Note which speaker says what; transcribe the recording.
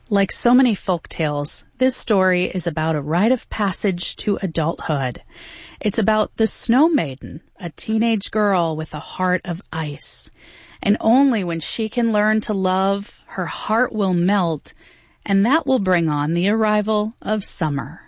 Speaker 1: Like so many folk tales, this story is about a rite of passage to adulthood. It's about the Snow Maiden, a teenage girl with a heart of ice. And only when she can learn to love, her heart will melt, and that will bring on the arrival of summer.